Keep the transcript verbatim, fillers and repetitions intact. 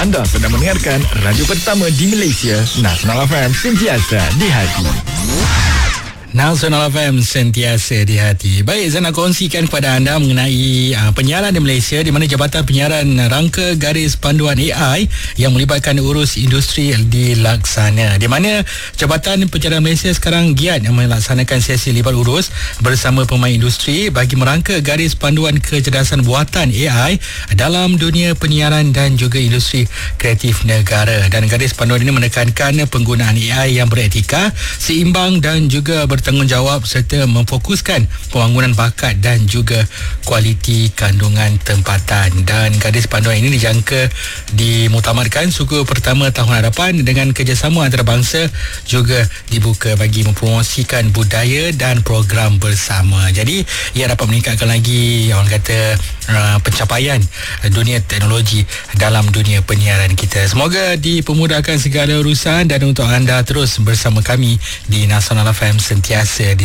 Anda sedang mendengarkan radio pertama di Malaysia, Nasional F M, sentiasa di hati. Nasional F M, sentiasa di hati. Baik, saya nak kongsikan kepada anda mengenai uh, penyiaran di Malaysia, di mana Jabatan Penyiaran rangka garis panduan A I yang melibatkan urus industri dilaksana. Di mana Jabatan Penyiaran Malaysia sekarang giat melaksanakan sesi libat urus bersama pemain industri bagi merangka garis panduan kecerdasan buatan A I dalam dunia penyiaran dan juga industri kreatif negara. Dan garis panduan ini menekankan penggunaan A I yang beretika, seimbang dan juga ber tanggungjawab serta memfokuskan pembangunan bakat dan juga kualiti kandungan tempatan. Dan garis panduan ini dijangka dimuktamadkan suku pertama tahun hadapan dengan kerjasama antarabangsa juga dibuka bagi mempromosikan budaya dan program bersama. Jadi ia dapat meningkatkan lagi orang kata uh, pencapaian dunia teknologi dalam dunia penyiaran kita. Semoga dipermudahkan segala urusan dan untuk anda terus bersama kami di Nasional F M sentiasa di